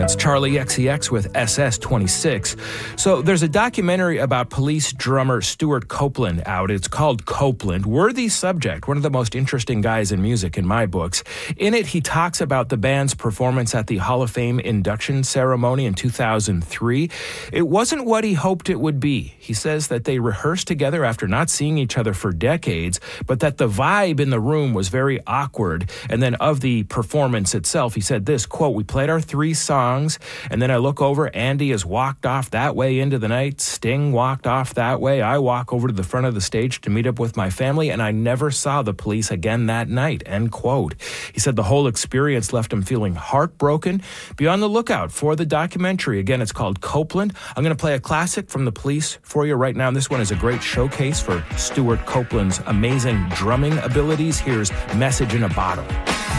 It's Charlie XCX with SS26. So there's a documentary about Police drummer Stewart Copeland out. It's called Copeland. Worthy subject, one of the most interesting guys in music in my books. In it, he talks about the band's performance at the Hall of Fame induction ceremony in 2003. It wasn't what he hoped it would be. He says that they rehearsed together after not seeing each other for decades, but that the vibe in the room was very awkward. And then of the performance itself, he said this, quote, "We played our 3 songs, and then I look over, Andy has walked off that way into the night, Sting walked off that way, I walk over to the front of the stage to meet up with my family, and I never saw the Police again that night," end quote. He said the whole experience left him feeling heartbroken. Be on the lookout for the documentary. Again, it's called Copeland. I'm going to play a classic from the Police for you right now, and this one is a great showcase for Stewart Copeland's amazing drumming abilities. Here's Message in a Bottle.